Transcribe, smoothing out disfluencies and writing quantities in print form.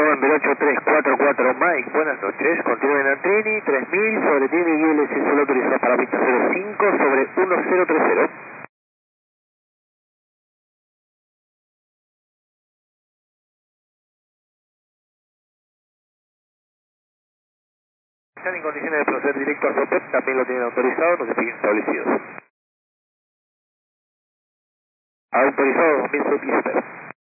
November 8344 Mike, buenas noches. Continúen en Trini, 3000 sobre Trini ILS, solo autorizado para pista 05 sobre 1030. Están en condiciones de proceder directo a SOPEP, también lo tienen autorizado, no se siguen establecidos. Autorizado 2000 Sophie Super.